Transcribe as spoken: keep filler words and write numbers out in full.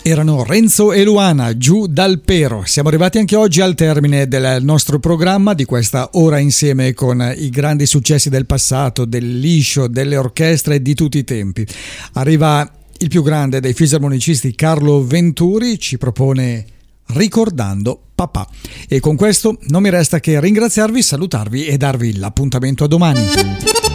Erano Renzo e Luana, Giù dal Pero. Siamo arrivati anche oggi al termine del nostro programma, di questa ora insieme con i grandi successi del passato, del liscio, delle orchestre di tutti i tempi. Arriva il più grande dei fisarmonicisti, Carlo Venturi, ci propone Ricordando Papà. E con questo non mi resta che ringraziarvi, salutarvi e darvi l'appuntamento a domani.